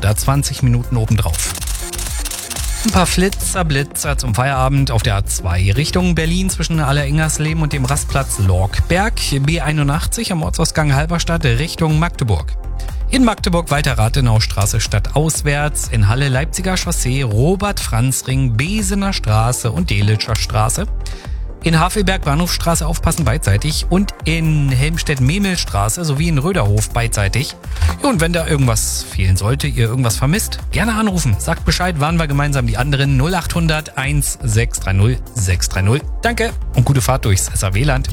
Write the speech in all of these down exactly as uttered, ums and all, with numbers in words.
da zwanzig Minuten obendrauf. Ein paar Flitzer, Blitzer zum Feierabend auf der A zwei Richtung Berlin zwischen Aller-Ingersleben und dem Rastplatz Lorkberg. B einundachtzig am Ortsausgang Halberstadt Richtung Magdeburg. In Magdeburg weiter Rathenaustraße stadtauswärts, in Halle Leipziger Chaussee, Robert-Franz-Ring, Besener Straße und Delitscher Straße. In Havelberg Bahnhofstraße aufpassen beidseitig und in Helmstedt-Memel-Straße sowie in Röderhof beidseitig. Ja, und wenn da irgendwas fehlen sollte, ihr irgendwas vermisst, gerne anrufen. Sagt Bescheid, waren wir gemeinsam die anderen null acht hundert eins sechs drei null sechs drei null. Danke und gute Fahrt durchs S A W-Land.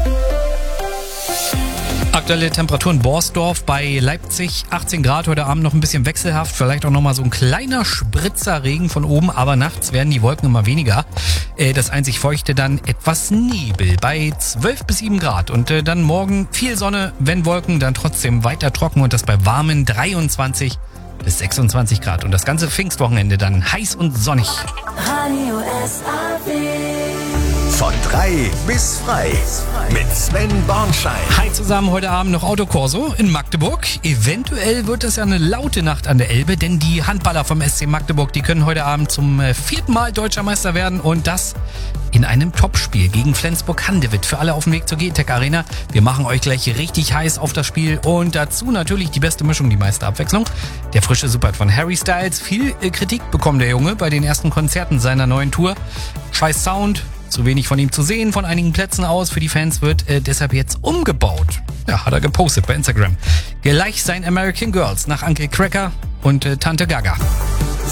Aktuelle Temperaturen Borsdorf bei Leipzig, achtzehn Grad, heute Abend noch ein bisschen wechselhaft, vielleicht auch nochmal so ein kleiner Spritzerregen von oben, aber nachts werden die Wolken immer weniger. Das einzig Feuchte dann etwas Nebel bei zwölf bis sieben Grad und dann morgen viel Sonne, wenn Wolken, dann trotzdem weiter trocken und das bei warmen dreiundzwanzig bis sechsundzwanzig Grad und das ganze Pfingstwochenende dann heiß und sonnig. Radio S A W. Von drei bis frei mit Sven Bornschein. Hi zusammen, heute Abend noch Autokorso in Magdeburg. Eventuell wird es ja eine laute Nacht an der Elbe, denn die Handballer vom S C Magdeburg, die können heute Abend zum vierten Mal Deutscher Meister werden und das in einem Topspiel gegen Flensburg-Handewitt. Für alle auf dem Weg zur G T E C Arena. Wir machen euch gleich richtig heiß auf das Spiel und dazu natürlich die beste Mischung, die meiste Abwechslung. Der frische Super von Harry Styles. Viel Kritik bekommt der Junge bei den ersten Konzerten seiner neuen Tour. Scheiß Sound. Zu wenig von ihm zu sehen, von einigen Plätzen aus. Für die Fans wird äh, deshalb jetzt umgebaut. Ja, hat er gepostet bei Instagram. Gleich sein American Girls nach Uncle Cracker und äh, Tante Gaga.